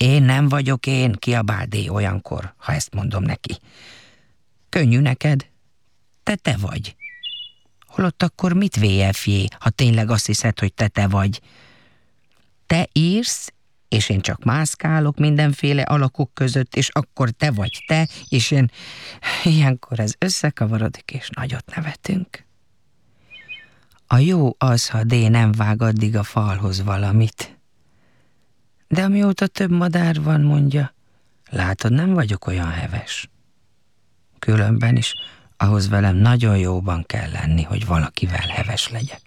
Én nem vagyok én, kiabál D olyankor, ha ezt mondom neki. Könnyű neked? Te vagy. Holott akkor mit VFJ, ha tényleg azt hiszed, hogy te vagy? Te írsz, és én csak mászkálok mindenféle alakok között, és akkor te vagy te, és én... Ilyenkor ez összekavarodik, és nagyot nevetünk. A jó az, ha D nem vág addig a falhoz valamit. De amióta több madár van, mondja, látod, nem vagyok olyan heves. Különben is ahhoz velem nagyon jóban kell lenni, hogy valakivel heves legyek.